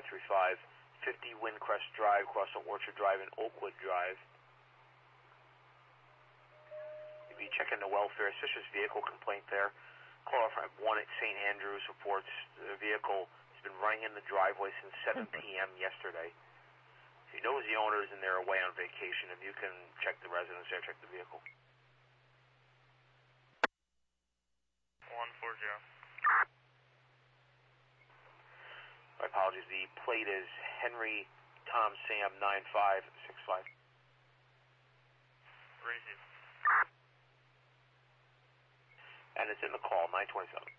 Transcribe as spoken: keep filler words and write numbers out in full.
five three five, fifty Windcrest Drive, across the Orchard Drive and Oakwood Drive. If you check into welfare, suspicious vehicle complaint there. Call from one at Saint Andrews reports the vehicle has been running in the driveway since seven p m yesterday. If he knows the owners and they're away on vacation, if you can check the residence there, check the vehicle. one four zero. My apologies. The plate is Henry Tom Sam nine five six five. Receive. And it's in the call, nine twenty-seven.